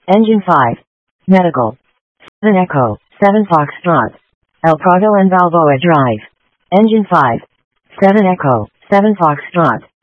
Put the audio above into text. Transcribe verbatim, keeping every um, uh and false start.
Engine five. Medical. seven Echo, seven Foxtrot. El Prado and Balboa Drive. Engine five. seven Echo, seven Foxtrot.